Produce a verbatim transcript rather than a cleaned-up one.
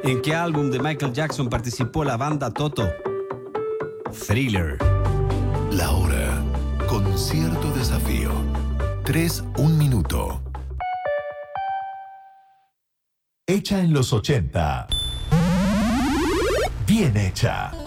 ¿En qué álbum de Michael Jackson participó la banda Toto? Thriller. La hora con cierto desafío. Tres, un minuto. Hecha en los ochenta. Bien hecha.